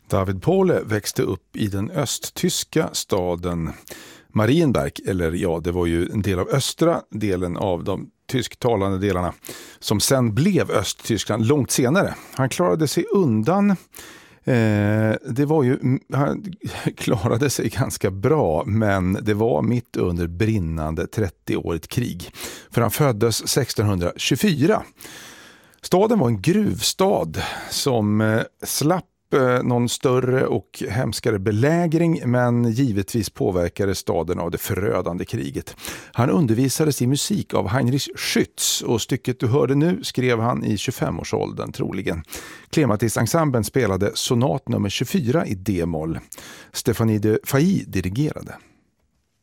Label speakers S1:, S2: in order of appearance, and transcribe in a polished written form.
S1: David Pohle växte upp i den östtyska staden Marienberg, eller ja, det var ju en del av östra delen av de tysktalande delarna som sen blev Östtyskland långt senare. Han klarade sig undan. Han klarade sig ganska bra, men det var mitt under brinnande 30-årigt krig. För han föddes 1624. Staden var en gruvstad som slapp någon större och hemskare belägring, men givetvis påverkade staden av det förödande kriget. Han undervisades i musik av Heinrich Schütz och stycket du hörde nu skrev han i 25-årsåldern troligen. Clematis-ensemblen spelade sonat nummer 24 i D-moll. Stéphanie de Failly dirigerade.